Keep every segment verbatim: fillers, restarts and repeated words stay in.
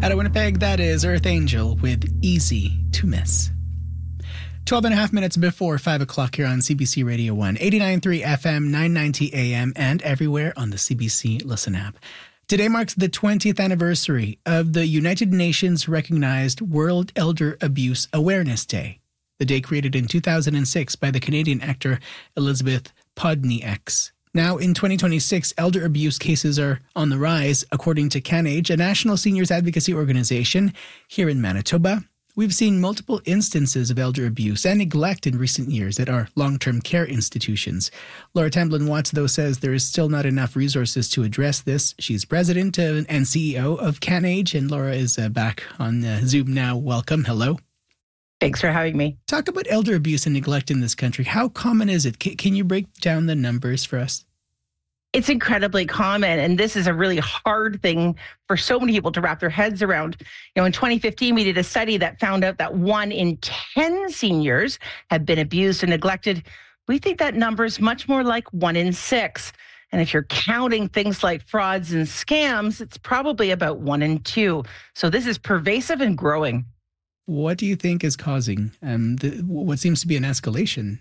Out of Winnipeg, that is Earth Angel with Easy to Miss. twelve and a half minutes before five o'clock here on C B C Radio one, eighty-nine point three F M, nine ninety A M, and everywhere on the C B C Listen app. Today marks the twentieth anniversary of the United Nations recognized World Elder Abuse Awareness Day, the day created in two thousand six by the Canadian actor Elizabeth Podnieks. Now, in twenty twenty-six, elder abuse cases are on the rise, according to CanAge, a national seniors advocacy organization here in Manitoba. We've seen multiple instances of elder abuse and neglect in recent years at our long-term care institutions. Laura Tamblin-Watts, though, says there is still not enough resources to address this. She's president and C E O of CanAge, and Laura is uh, back on uh, Zoom now. Welcome. Hello. Thanks for having me. Talk about elder abuse and neglect in this country. How common is it? C- can you break down the numbers for us? It's incredibly common, and this is a really hard thing for so many people to wrap their heads around. You know, in twenty fifteen, we did a study that found out that one in ten seniors had been abused and neglected. We think that number is much more like one in six. And if you're counting things like frauds and scams, it's probably about one in two. So this is pervasive and growing. What do you think is causing um, the, what seems to be an escalation?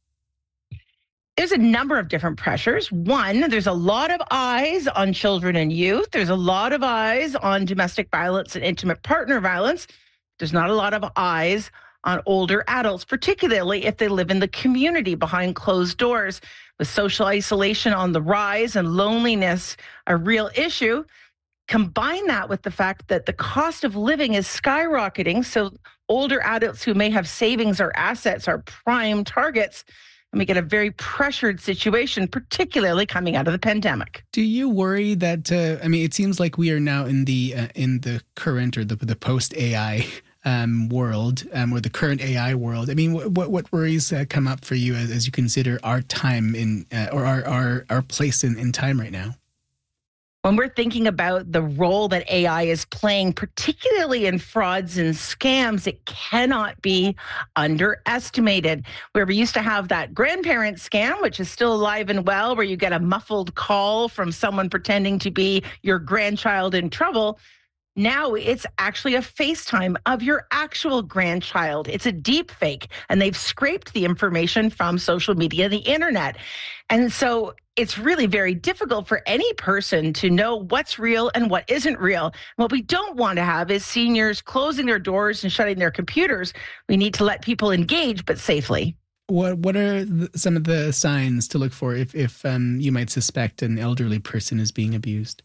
There's a number of different pressures. One, there's a lot of eyes on children and youth. There's a lot of eyes on domestic violence and intimate partner violence. There's not a lot of eyes on older adults, particularly if they live in the community behind closed doors. With social isolation on the rise and loneliness a real issue, combine that with the fact that the cost of living is skyrocketing, so older adults who may have savings or assets are prime targets, and we get a very pressured situation, particularly coming out of the pandemic. Do you worry that, uh, I mean, it seems like we are now in the uh, in the current or the, the post-A I um, world, um, or the current A I world. I mean, what what worries uh, come up for you as, as you consider our time in, uh, or our, our, our place in, in time right now? When we're thinking about the role that A I is playing, particularly in frauds and scams, it cannot be underestimated. Where we used to have that grandparent scam, which is still alive and well, where you get a muffled call from someone pretending to be your grandchild in trouble. Now it's actually a FaceTime of your actual grandchild. It's a deep fake, and they've scraped the information from social media, the internet. And so it's really very difficult for any person to know what's real and what isn't real. What we don't want to have is seniors closing their doors and shutting their computers. We need to let people engage, but safely. What What are the, some of the signs to look for if, if um, you might suspect an elderly person is being abused?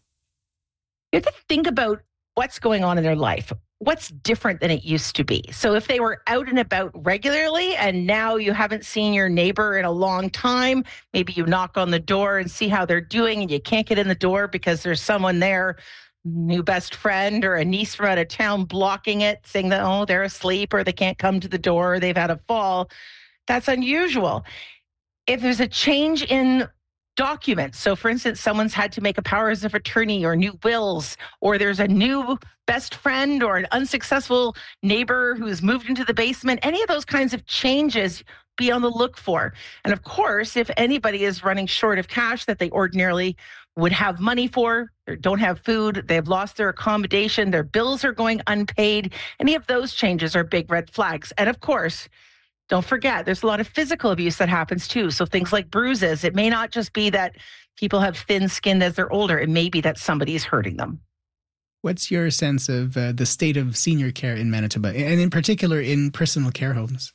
You have to think about what's going on in their life. What's different than it used to be? So if they were out and about regularly and now you haven't seen your neighbor in a long time, maybe you knock on the door and see how they're doing and you can't get in the door because there's someone there, new best friend or a niece from out of town blocking it, saying that, oh, they're asleep or they can't come to the door or they've had a fall. That's unusual. If there's a change in documents. So for instance, someone's had to make a powers of attorney or new wills, or there's a new best friend or an unsuccessful neighbor who's moved into the basement. Any of those kinds of changes, be on the look for. And of course, if anybody is running short of cash that they ordinarily would have money for, or don't have food, they've lost their accommodation, their bills are going unpaid, any of those changes are big red flags. And of course, don't forget, there's a lot of physical abuse that happens too. So things like bruises. It may not just be that people have thin skin as they're older. It may be that somebody's hurting them. What's your sense of uh, the state of senior care in Manitoba, and in particular in personal care homes?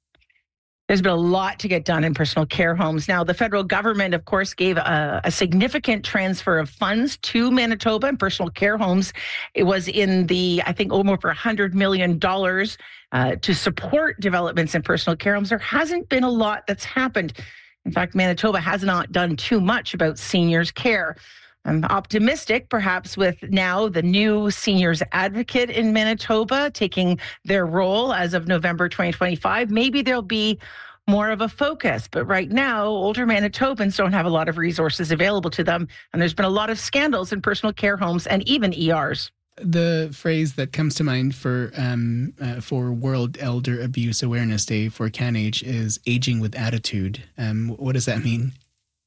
There's been a lot to get done in personal care homes. Now, the federal government, of course, gave a, a significant transfer of funds to Manitoba and personal care homes. It was in the, I think, over one hundred million dollars uh, to support developments in personal care homes. There hasn't been a lot that's happened. In fact, Manitoba has not done too much about seniors' care. I'm optimistic, perhaps, with now the new seniors advocate in Manitoba taking their role as of November twenty twenty-five. Maybe there'll be more of a focus. But right now, older Manitobans don't have a lot of resources available to them. And there's been a lot of scandals in personal care homes and even E Rs. The phrase that comes to mind for um, uh, for World Elder Abuse Awareness Day for CanAge is aging with attitude. Um, what does that mean?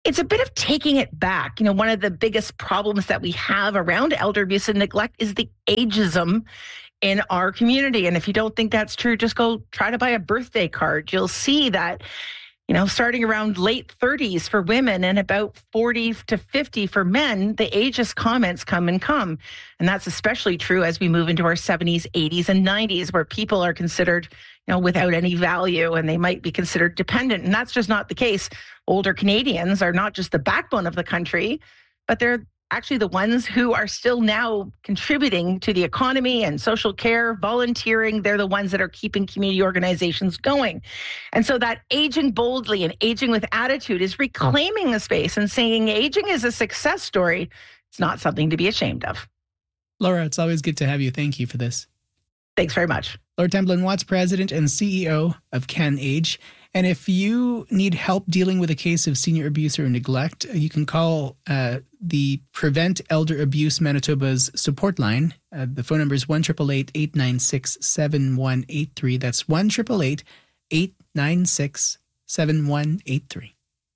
it's a bit of taking it back. You know, one of the biggest problems that we have around elder abuse and neglect is the ageism in our community. And if you don't think that's true, just go try to buy a birthday card. You'll see that, you know, starting around late thirties for women and about forty to fifty for men, the ageist comments come and come. And that's especially true as we move into our seventies, eighties, and nineties, where people are considered, you know, without any value, and they might be considered dependent. And that's just not the case. Older Canadians are not just the backbone of the country, but they're actually the ones who are still now contributing to the economy and social care, volunteering. They're the ones that are keeping community organizations going. And so that aging boldly and aging with attitude is reclaiming the space and saying aging is a success story. It's not something to be ashamed of. Laura, it's always good to have you. Thank you for this. Thanks very much. Laura Templin-Watts, President and C E O of CanAge. And if you need help dealing with a case of senior abuse or neglect, you can call uh, the Prevent Elder Abuse Manitoba's support line. Uh, the phone number is one eight eight eight, eight nine six, seven one eight three. That's one eight eight eight, eight nine six, seven one eight three.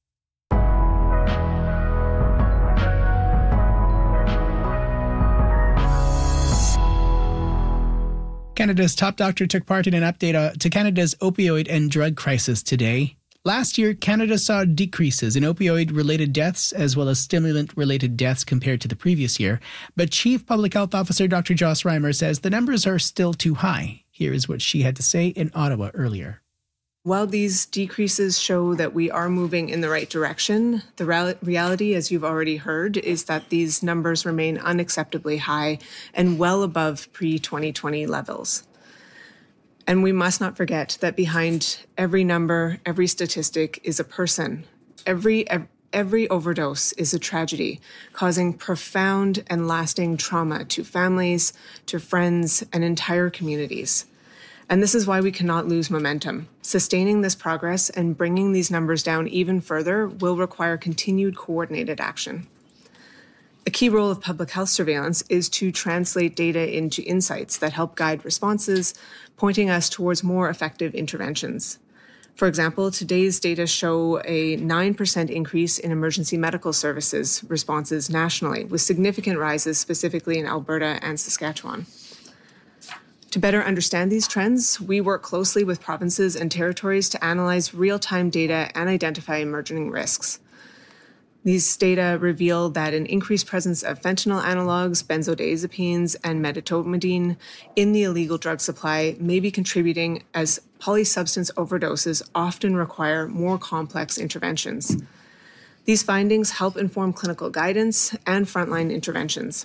Canada's top doctor took part in an update uh, to Canada's opioid and drug crisis today. Last year, Canada saw decreases in opioid-related deaths as well as stimulant-related deaths compared to the previous year. But Chief Public Health Officer Doctor Joss Reimer says the numbers are still too high. Here is what she had to say in Ottawa earlier. While these decreases show that we are moving in the right direction, the re- reality, as you've already heard, is that these numbers remain unacceptably high and well above pre twenty twenty levels. And we must not forget that behind every number, every statistic is a person. Every, every overdose is a tragedy, causing profound and lasting trauma to families, to friends, and entire communities. And this is why we cannot lose momentum. Sustaining this progress and bringing these numbers down even further will require continued coordinated action. A key role of public health surveillance is to translate data into insights that help guide responses, pointing us towards more effective interventions. For example, today's data show a nine percent increase in emergency medical services responses nationally, with significant rises specifically in Alberta and Saskatchewan. To better understand these trends, we work closely with provinces and territories to analyze real-time data and identify emerging risks. These data reveal that an increased presence of fentanyl analogs, benzodiazepines, and medetomidine in the illegal drug supply may be contributing, as polysubstance overdoses often require more complex interventions. These findings help inform clinical guidance and frontline interventions.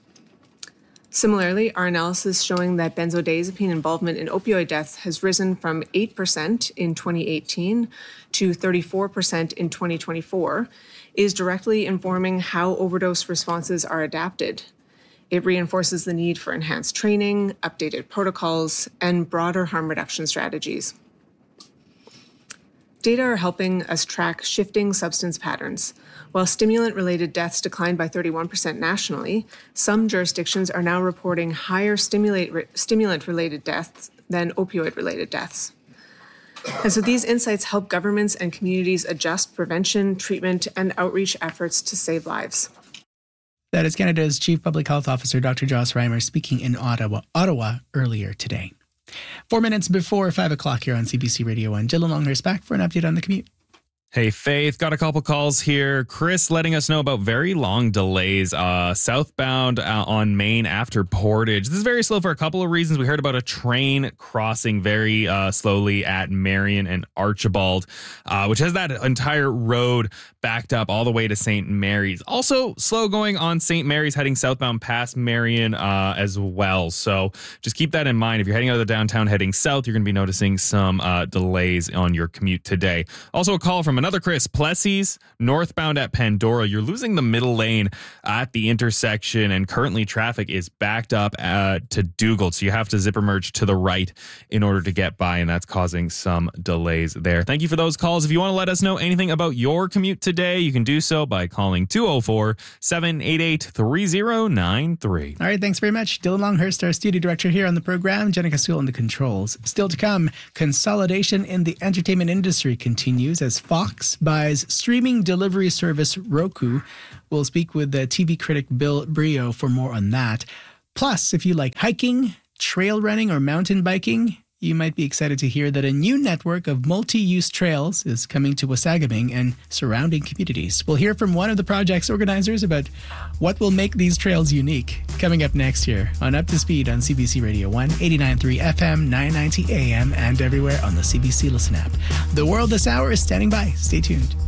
Similarly, our analysis showing that benzodiazepine involvement in opioid deaths has risen from eight percent in twenty eighteen to thirty-four percent in twenty twenty-four is directly informing how overdose responses are adapted. It reinforces the need for enhanced training, updated protocols, and broader harm reduction strategies. Data are helping us track shifting substance patterns. While stimulant-related deaths declined by thirty-one percent nationally, some jurisdictions are now reporting higher stimulant-related deaths than opioid-related deaths. And so these insights help governments and communities adjust prevention, treatment, and outreach efforts to save lives. That is Canada's Chief Public Health Officer, Doctor Joss Reimer, speaking in Ottawa, Ottawa earlier today. Four minutes before five o'clock here on C B C Radio one. Dylan Longhurst back for an update on the commute. Hey, Faith, got a couple calls here. Chris letting us know about very long delays uh, southbound uh, on Main after Portage. This is very slow for a couple of reasons. We heard about a train crossing very uh, slowly at Marion and Archibald, uh, which has that entire road backed up all the way to Saint Mary's. Also slow going on Saint Mary's heading southbound past Marion uh, as well. So just keep that in mind. If you're heading out of the downtown heading south, you're going to be noticing some uh, delays on your commute today. Also a call from another Chris, Plessis, northbound at Pandora. You're losing the middle lane at the intersection, and currently traffic is backed up uh, to Dugald. So you have to zipper merge to the right in order to get by, and that's causing some delays there. Thank you for those calls. If you want to let us know anything about your commute today, you can do so by calling two oh four, seven eight eight, three oh nine three. All right, thanks very much. Dylan Longhurst, our studio director here on the program. Jenica Sewell on the controls. Still to come, consolidation in the entertainment industry continues as Fox Fox buys streaming delivery service Roku. We'll speak with the T V critic Bill Brio for more on that. Plus, if you like hiking, trail running, or mountain biking, you might be excited to hear that a new network of multi-use trails is coming to Wasagaming and surrounding communities. We'll hear from one of the project's organizers about what will make these trails unique. Coming up next year on Up to Speed on C B C Radio one, eighty-nine point three F M, nine ninety A M, and everywhere on the C B C Listen app. The World This Hour is standing by. Stay tuned.